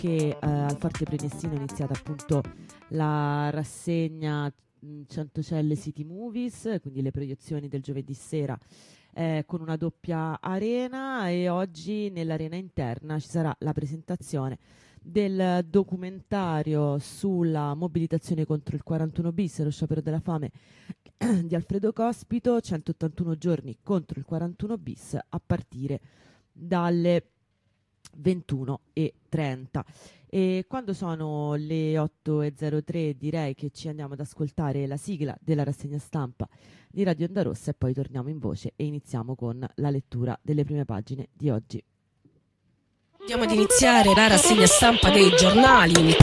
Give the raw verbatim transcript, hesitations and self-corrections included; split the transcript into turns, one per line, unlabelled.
che eh, al Forte Prenestino è iniziata appunto la rassegna Centocelle City Movies, quindi le proiezioni del giovedì sera eh, con una doppia arena, e oggi nell'arena interna ci sarà la presentazione del documentario sulla mobilitazione contro il quarantuno bis, lo sciopero della fame di Alfredo Cospito, centottantuno giorni contro il quarantuno bis, a partire dalle ventuno e trenta. E quando sono le otto e zero tre direi che ci andiamo ad ascoltare la sigla della rassegna stampa di Radio Onda Rossa e poi torniamo in voce e iniziamo con la lettura delle prime pagine di oggi.
Andiamo ad iniziare la rassegna stampa dei giornali.